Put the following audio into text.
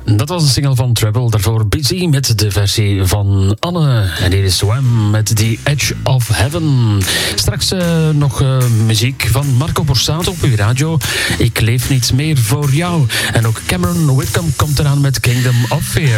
Dat was een single van Treble. Daarvoor Busy met de versie van Anne. En hier is Wham met The Edge of Heaven. Straks nog muziek van Marco Borsato op uw radio. Ik leef niet meer voor jou. En ook Cameron Whitcomb komt eraan met Kingdom of Fear.